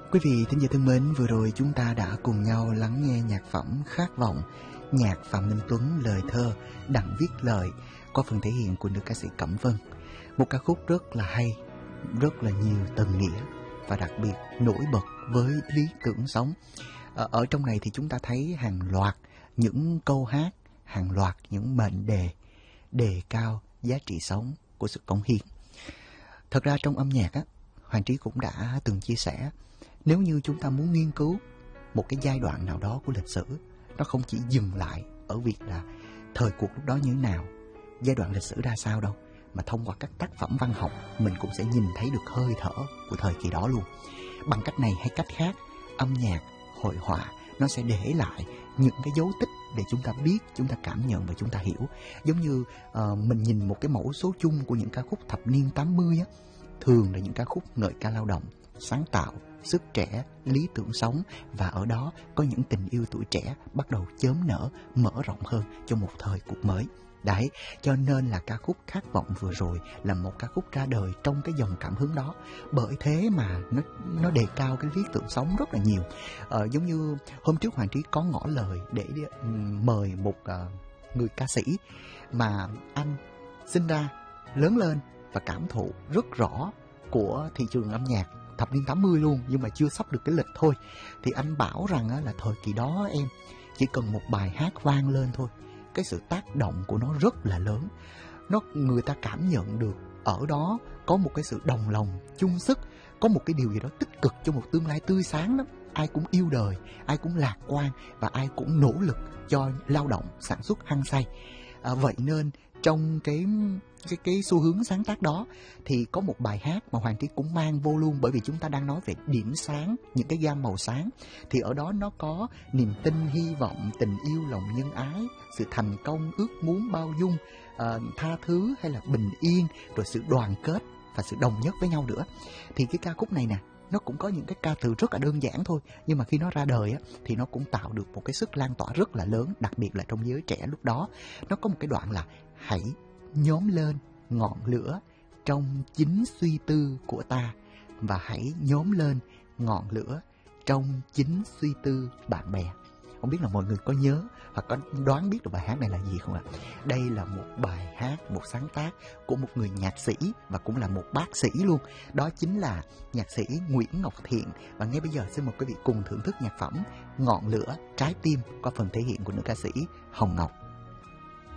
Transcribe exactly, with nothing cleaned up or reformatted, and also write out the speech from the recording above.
Quý vị thính giả thân mến, vừa rồi chúng ta đã cùng nhau lắng nghe nhạc phẩm Khát Vọng, nhạc Phạm Minh Tuấn, lời thơ Đặng Viết Lời qua phần thể hiện của nữ ca sĩ Cẩm Vân. Một ca khúc rất là hay, rất là nhiều tầng nghĩa và đặc biệt nổi bật với lý tưởng sống. Ở, ở trong này thì chúng ta thấy hàng loạt những câu hát, hàng loạt những mệnh đề đề cao giá trị sống của sự cống hiến. Thật ra trong âm nhạc á, Hoàng Trí cũng đã từng chia sẻ, nếu như chúng ta muốn nghiên cứu một cái giai đoạn nào đó của lịch sử, nó không chỉ dừng lại ở việc là thời cuộc lúc đó như thế nào, giai đoạn lịch sử ra sao đâu, mà thông qua các tác phẩm văn học mình cũng sẽ nhìn thấy được hơi thở của thời kỳ đó luôn. Bằng cách này hay cách khác, âm nhạc, hội họa nó sẽ để lại những cái dấu tích để chúng ta biết, chúng ta cảm nhận và chúng ta hiểu. Giống như uh, mình nhìn một cái mẫu số chung của những ca khúc thập niên tám mươi á, thường là những ca khúc ngợi ca lao động, sáng tạo, sức trẻ, lý tưởng sống, và ở đó có những tình yêu tuổi trẻ bắt đầu chớm nở, mở rộng hơn cho một thời cuộc mới. Đấy, cho nên là ca khúc Khát Vọng vừa rồi là một ca khúc ra đời trong cái dòng cảm hứng đó. Bởi thế mà nó nó đề cao cái lý tưởng sống rất là nhiều. Ờ, giống như hôm trước Hoàng Trí có ngỏ lời để um, mời một uh, người ca sĩ mà anh sinh ra, lớn lên và cảm thụ rất rõ của thị trường âm nhạc thập niên tám mươi luôn, nhưng mà chưa sắp được cái lịch thôi. Thì anh bảo rằng á, là thời kỳ đó em chỉ cần một bài hát vang lên thôi, cái sự tác động của nó rất là lớn. Nó người ta cảm nhận được ở đó có một cái sự đồng lòng chung sức, có một cái điều gì đó tích cực cho một tương lai tươi sáng lắm. Ai cũng yêu đời, ai cũng lạc quan và ai cũng nỗ lực cho lao động sản xuất hăng say. À, vậy nên trong cái cái cái xu hướng sáng tác đó thì có một bài hát mà Hoàng Trí cũng mang vô luôn, bởi vì chúng ta đang nói về điểm sáng, những cái gam màu sáng, thì ở đó nó có niềm tin, hy vọng, tình yêu, lòng nhân ái, sự thành công, ước muốn, bao dung, uh, tha thứ hay là bình yên, rồi sự đoàn kết và sự đồng nhất với nhau nữa. Thì cái ca khúc này nè, nó cũng có những cái ca từ rất là đơn giản thôi, nhưng mà khi nó ra đời á, thì nó cũng tạo được một cái sức lan tỏa rất là lớn, đặc biệt là trong giới trẻ lúc đó. Nó có một cái đoạn là: hãy nhóm lên ngọn lửa trong chính suy tư của ta, và hãy nhóm lên ngọn lửa trong chính suy tư bạn bè. Không biết là mọi người có nhớ hoặc có đoán biết được bài hát này là gì không ạ? Đây là một bài hát, một sáng tác của một người nhạc sĩ và cũng là một bác sĩ luôn. Đó chính là nhạc sĩ Nguyễn Ngọc Thiện. Và ngay bây giờ xin mời quý vị cùng thưởng thức nhạc phẩm Ngọn lửa trái tim qua phần thể hiện của nữ ca sĩ Hồng Ngọc.